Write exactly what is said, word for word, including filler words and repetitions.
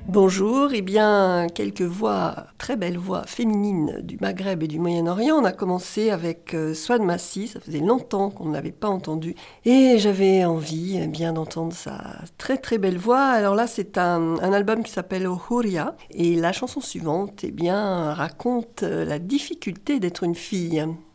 Bonjour, eh bien, quelques voix, très belles voix féminines du Maghreb et du Moyen-Orient. On a commencé avec euh, Souad Massi, ça faisait longtemps qu'on ne l'avait pas entendu. Et j'avais envie eh bien d'entendre sa très très belle voix. Alors là, c'est un, un album qui s'appelle Huria. Et la chanson suivante, eh bien, raconte euh, la difficulté d'être une fille.